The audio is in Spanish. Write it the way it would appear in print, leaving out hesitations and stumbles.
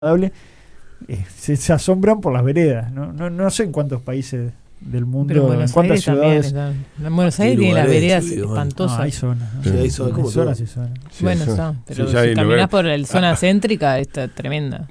agradable, se asombran por las veredas. No sé en cuántos países del mundo, Pero en Buenos cuántas Aires ciudades. también está. En Buenos Aires tiene las veredas espantosas. No, hay zonas. Sí, hay zonas, Hay como zonas todo. y zonas. Sí, Bueno, eso. está. Pero Sí, ya hay si caminás lugares. por la zona céntrica, está tremenda.